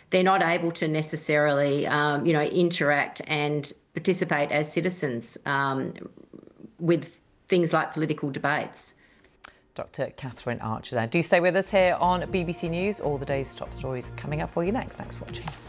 they're not able to necessarily, interact and participate as citizens with things like political debates. Dr. Catherine Archer there. Do stay with us here on BBC News. All the day's top stories coming up for you next. Thanks for watching.